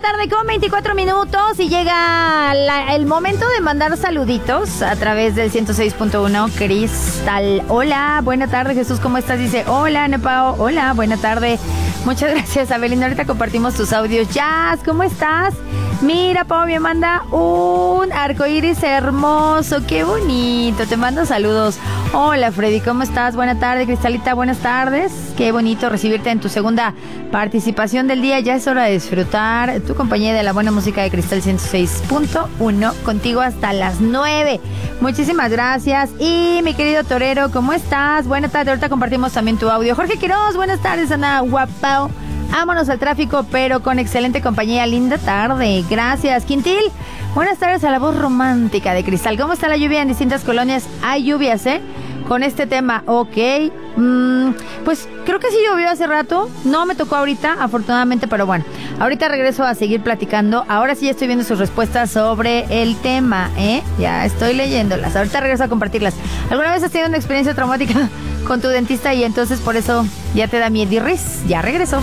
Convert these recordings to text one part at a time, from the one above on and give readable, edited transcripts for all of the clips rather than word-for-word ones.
tarde con 24 minutos y llega el momento de mandar saluditos a través del 106.1. Cristal, hola, buena tarde. Jesús, ¿cómo estás? Dice, hola, Nepao, hola, buena tarde. Muchas gracias, Abelina. Ahorita compartimos tus audios. Jazz, ¿cómo estás? Mira, Pau me manda un arcoíris hermoso. Qué bonito. Te mando saludos. Hola, Freddy, ¿cómo estás? Buena tarde, Cristalita, buenas tardes. Qué bonito recibirte en tu segunda participación del día. Ya es hora de disfrutar tu compañía de la buena música de Cristal 106.1. Contigo hasta las 9. Muchísimas gracias. Y mi querido torero, ¿cómo estás? Buena tarde. Ahorita compartimos también tu audio. Jorge Quiroz, buenas tardes, Ana Guapao. Vámonos al tráfico, pero con excelente compañía. Linda tarde. Gracias, Quintil. Buenas tardes a la voz romántica de Cristal. ¿Cómo está la lluvia en distintas colonias? Hay lluvias, con este tema, ok. Pues creo que sí llovió hace rato. No me tocó ahorita, afortunadamente, pero bueno. Ahorita regreso a seguir platicando. Ahora sí ya estoy viendo sus respuestas sobre el tema, Ya estoy leyéndolas. Ahorita regreso a compartirlas. ¿Alguna vez has tenido una experiencia traumática con tu dentista y entonces por eso ya te da miedo y ris? Ya regreso.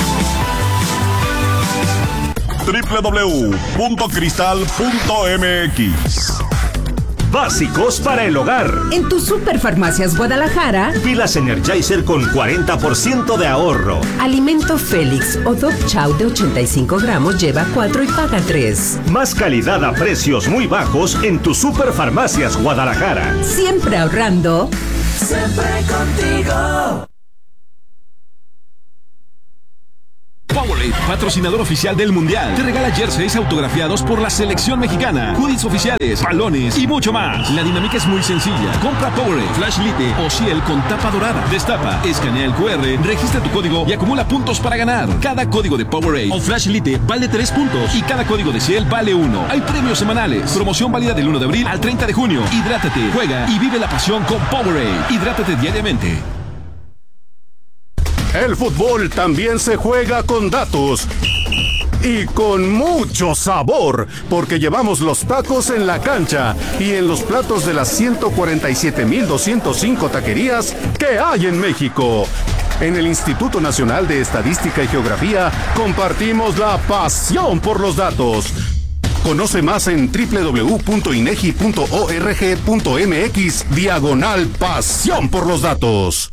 www.cristal.mx. Básicos para el hogar. En tu Superfarmacias Guadalajara, pilas Energizer con 40% de ahorro. Alimento Félix o Dog Chow de 85 gramos lleva 4 y paga 3. Más calidad a precios muy bajos en tu Superfarmacias Guadalajara. Siempre ahorrando. Siempre contigo. Powerade, patrocinador oficial del Mundial, te regala jerseys autografiados por la selección mexicana, hoodies oficiales, balones y mucho más. La dinámica es muy sencilla. Compra Powerade, Flash Lite o Ciel con tapa dorada. Destapa, escanea el QR, registra tu código y acumula puntos para ganar. Cada código de Powerade o Flash Lite vale 3 puntos y cada código de Ciel vale 1. Hay premios semanales. Promoción válida del 1 de abril al 30 de junio. Hidrátate, juega y vive la pasión con Powerade. Hidrátate diariamente. El fútbol también se juega con datos y con mucho sabor, porque llevamos los tacos en la cancha y en los platos de las 147,205 taquerías que hay en México. En el Instituto Nacional de Estadística y Geografía compartimos la pasión por los datos. Conoce más en www.inegi.org.mx/pasión por los datos.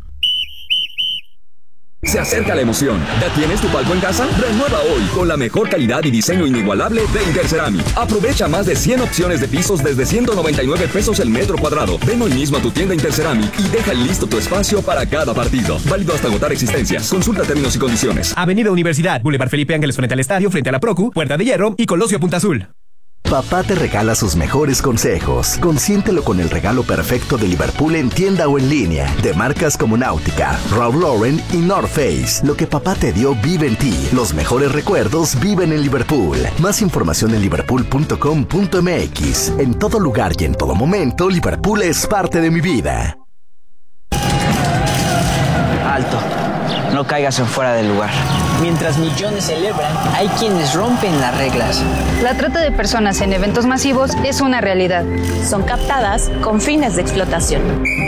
Se acerca la emoción. ¿Ya tienes tu palco en casa? Renueva hoy con la mejor calidad y diseño inigualable de Interceramic. Aprovecha más de 100 opciones de pisos desde 199 pesos el metro cuadrado. Ven hoy mismo a tu tienda Interceramic y deja listo tu espacio para cada partido. Válido hasta agotar existencias. Consulta términos y condiciones. Avenida Universidad, Boulevard Felipe Ángeles frente al estadio, frente a la Procu, Puerta de Hierro y Colosio Punta Azul. Papá te regala sus mejores consejos. Consiéntelo con el regalo perfecto de Liverpool en tienda o en línea. De marcas como Náutica, Ralph Lauren y North Face. Lo que papá te dio vive en ti. Los mejores recuerdos viven en Liverpool. Más información en liverpool.com.mx. En todo lugar y en todo momento, Liverpool es parte de mi vida. Alto. No caigas en fuera del lugar. Mientras millones celebran, hay quienes rompen las reglas. La trata de personas en eventos masivos es una realidad. Son captadas con fines de explotación.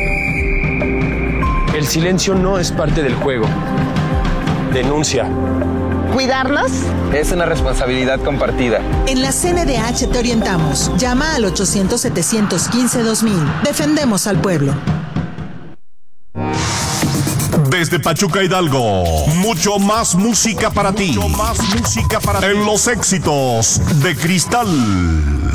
El silencio no es parte del juego. Denuncia. ¿Cuidarnos? Es una responsabilidad compartida. En la CNDH te orientamos. Llama al 800-715-2000. Defendemos al pueblo. Desde Pachuca, Hidalgo, mucho más música para ti. En los éxitos de Cristal.